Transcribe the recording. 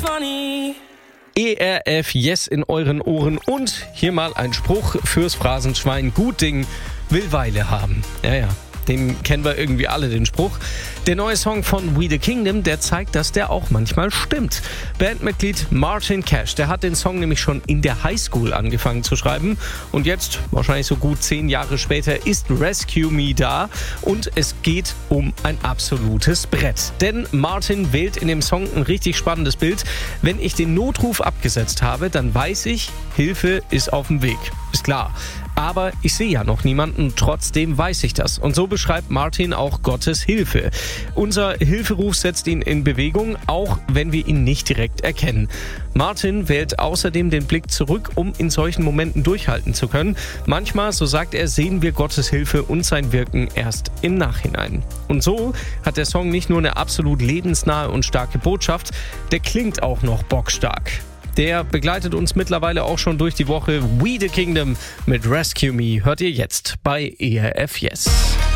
ERF Yes in euren Ohren und hier mal ein Spruch fürs Phrasenschwein. Gut Ding will Weile haben. Ja. Den kennen wir irgendwie alle, den Spruch. Der neue Song von We The Kingdom, der zeigt, dass der auch manchmal stimmt. Bandmitglied Martin Cash, der hat den Song nämlich schon in der Highschool angefangen zu schreiben. Und jetzt, wahrscheinlich so gut 10 Jahre später, ist Rescue Me da. Und es geht um ein absolutes Brett. Denn Martin wählt in dem Song ein richtig spannendes Bild. Wenn ich den Notruf abgesetzt habe, dann weiß ich, Hilfe ist auf dem Weg. Ist klar. Aber ich sehe ja noch niemanden, trotzdem weiß ich das. Und so beschreibt Martin auch Gottes Hilfe. Unser Hilferuf setzt ihn in Bewegung, auch wenn wir ihn nicht direkt erkennen. Martin wählt außerdem den Blick zurück, um in solchen Momenten durchhalten zu können. Manchmal, so sagt er, sehen wir Gottes Hilfe und sein Wirken erst im Nachhinein. Und so hat der Song nicht nur eine absolut lebensnahe und starke Botschaft, der klingt auch noch bockstark. Der begleitet uns mittlerweile auch schon durch die Woche. We The Kingdom mit Rescue Me hört ihr jetzt bei ERF Yes.